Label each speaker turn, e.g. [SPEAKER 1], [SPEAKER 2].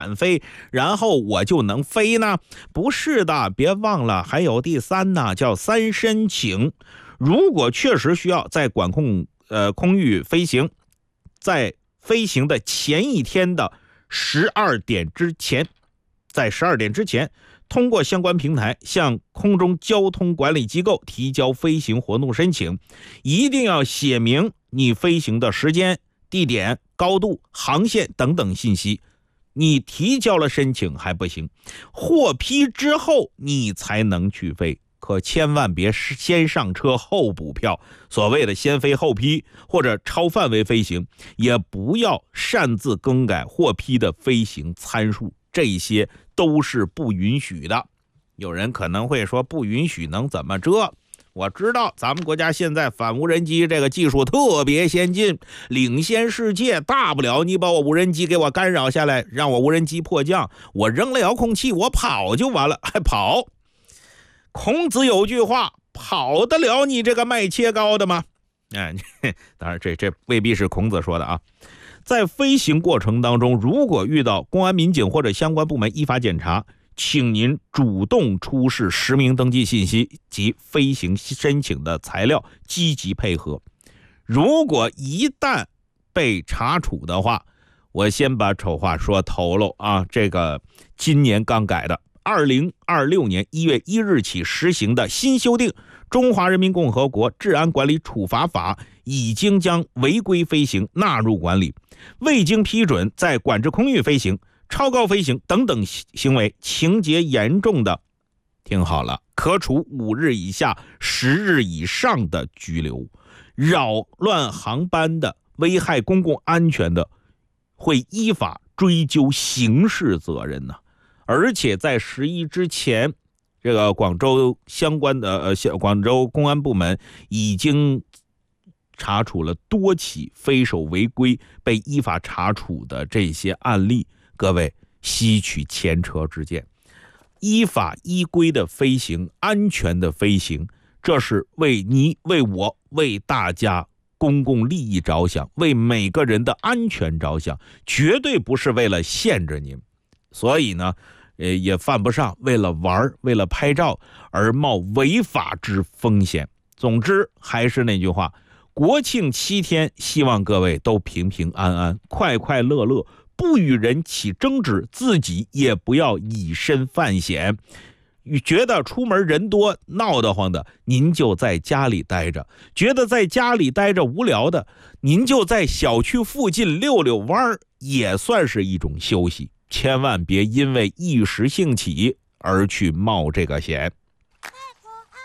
[SPEAKER 1] 飞，然后我就能飞呢？不是的，别忘了还有第三呢，叫三申请。如果确实需要在管控空域飞行，在飞行的前一天的12点之前，在12点之前，通过相关平台向空中交通管理机构提交飞行活动申请，一定要写明你飞行的时间、地点、高度、航线等等信息。你提交了申请还不行，获批之后你才能去飞，可千万别先上车后补票，所谓的先飞后批或者超范围飞行，也不要擅自更改获批的飞行参数，这些都是不允许的。有人可能会说，不允许能怎么着？我知道咱们国家现在反无人机这个技术特别先进，领先世界，大不了你把我无人机给我干扰下来，让我无人机迫降，我扔了遥控器我跑就完了，还跑？孔子有句话，跑得了你这个卖切糕的吗？当然这未必是孔子说的啊。在飞行过程当中，如果遇到公安民警或者相关部门依法检查，请您主动出示实名登记信息及飞行申请的材料，积极配合。如果一旦被查处的话，我先把丑话说头喽啊，这个今年刚改的2026年1月1日起实行的新修订《中华人民共和国治安管理处罚法》已经将违规飞行纳入管理，未经批准在管制空域飞行、超高飞行等等行为情节严重的，听好了，可处5日以下10日以上的拘留；扰乱航班的、危害公共安全的，会依法追究刑事责任呢。而且在11之前，这个广州相关的广州公安部门已经查处了多起飞手违规被依法查处的这些案例。各位吸取前车之鉴，依法依规的飞行，安全的飞行，这是为你、为我、为大家公共利益着想，为每个人的安全着想，绝对不是为了限制您。所以呢，也犯不上为了玩、为了拍照而冒违法之风险。总之还是那句话，国庆7天，希望各位都平平安安、快快乐乐，不与人起争执，自己也不要以身犯险。觉得出门人多闹得慌的，您就在家里待着；觉得在家里待着无聊的，您就在小区附近溜溜弯，也算是一种休息。千万别因为一时兴起而去冒这个险。